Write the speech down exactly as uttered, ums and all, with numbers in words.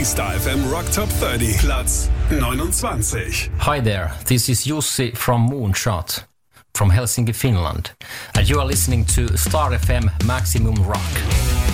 Star F M Rock Top thirty, Platz neunundzwanzig. Hi there, this is Jussi from Moonshot, from Helsinki, Finland, and you are listening to Star F M Maximum Rock.